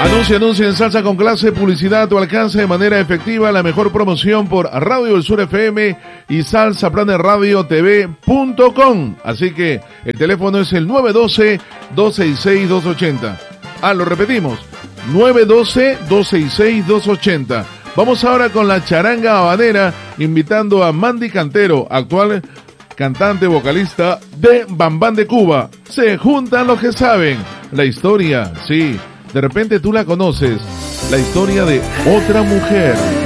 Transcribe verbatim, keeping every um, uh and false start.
Anuncia, anuncia en Salsa con Clase, publicidad a tu alcance de manera efectiva, la mejor promoción por Radio del Sur F M y Salsa Planet Radio T V punto com. Así que el teléfono es el nueve uno dos, dos seis seis, dos ocho cero. Ah, lo repetimos, nueve uno dos, dos seis seis, dos ocho cero. Vamos ahora con la charanga habanera, invitando a Mandy Cantero, actual cantante vocalista de Bambán de Cuba. Se juntan los que saben. La historia, sí, de repente tú la conoces, la historia de otra mujer.